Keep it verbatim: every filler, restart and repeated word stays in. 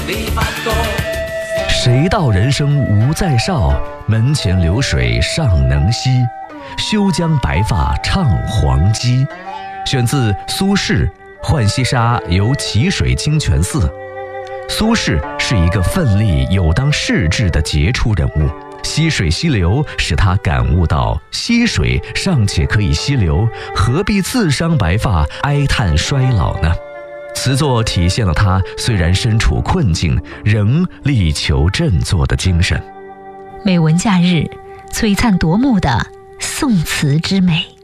谁道人生无再少，门前流水尚能西。休将白发唱黄鸡。选自苏轼《浣溪沙·游淇水清泉寺》。苏轼是一个奋力有当世志的杰出人物，溪水溪流使他感悟到溪水尚且可以溪流，何必自伤白发，哀叹衰老呢？词作体现了他虽然身处困境，仍力求振作的精神。 美文假日，璀璨夺目的宋词之美。